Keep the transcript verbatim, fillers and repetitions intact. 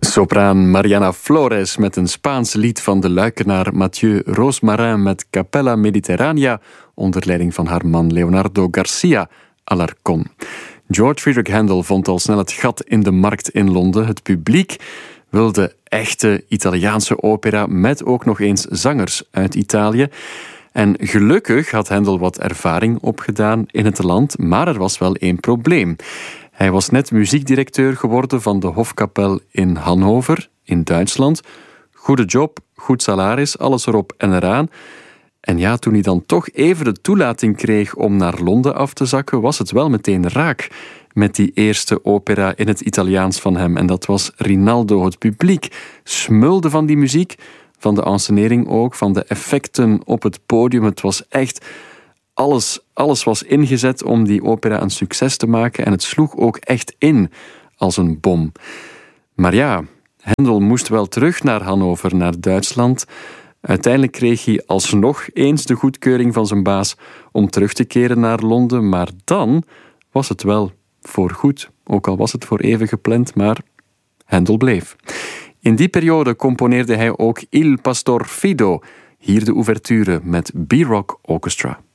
Sopraan Mariana Flores met een Spaans lied van de luikenaar Mathieu Rosmarin met Capella Mediterranea onder leiding van haar man Leonardo Garcia Alarcón. George Friedrich Händel vond al snel het gat in de markt in Londen. Het publiek wilde echte Italiaanse opera met ook nog eens zangers uit Italië. En gelukkig had Händel wat ervaring opgedaan in het land, maar er was wel één probleem. Hij was net muziekdirecteur geworden van de Hofkapel in Hannover, in Duitsland. Goede job, goed salaris, alles erop en eraan. En ja, toen hij dan toch even de toelating kreeg om naar Londen af te zakken, was het wel meteen raak met die eerste opera in het Italiaans van hem. En dat was Rinaldo. Het publiek smulde van die muziek, van de ensenering ook, van de effecten op het podium. Het was echt... Alles, alles was ingezet om die opera een succes te maken en het sloeg ook echt in als een bom. Maar ja, Händel moest wel terug naar Hannover, naar Duitsland. Uiteindelijk kreeg hij alsnog eens de goedkeuring van zijn baas om terug te keren naar Londen, maar dan was het wel voorgoed. Ook al was het voor even gepland, maar Händel bleef. In die periode componeerde hij ook Il Pastor Fido, hier de ouverture met B-Rock Orchestra.